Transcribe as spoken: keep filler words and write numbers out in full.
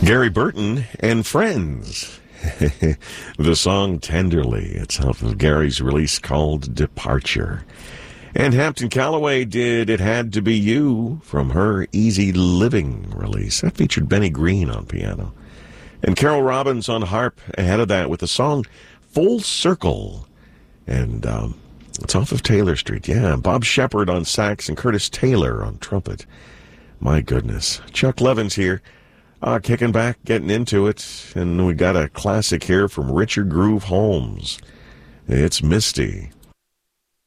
Gary Burton and Friends. The song Tenderly. It's off of Gary's release called Departure. And Hampton Callaway did It Had to Be You from her Easy Living release. That featured Benny Green on piano. And Carol Robbins on harp ahead of that with the song Full Circle. And um, it's off of Taylor Street. Yeah, Bob Shepard on sax and Curtis Taylor on trumpet. My goodness. Chuck Levin's here. Uh, kicking back, getting into it. And we got a classic here from Richard Groove Holmes. It's Misty.